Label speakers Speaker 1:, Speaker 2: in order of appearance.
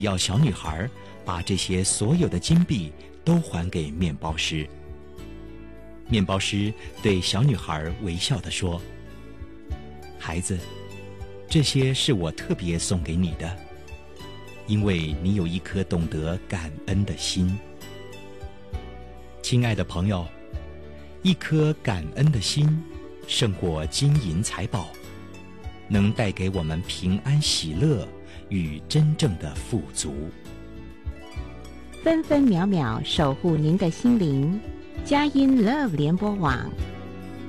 Speaker 1: 要小女孩把这些所有的金币都还给面包师。面包师对小女孩微笑地说：“孩子，这些是我特别送给你的，因为你有一颗懂得感恩的心。”亲爱的朋友，一颗感恩的心胜过金银财宝，能带给我们平安喜乐与真正的富足。
Speaker 2: 分分秒秒守护您的心灵，佳音 Love 联播网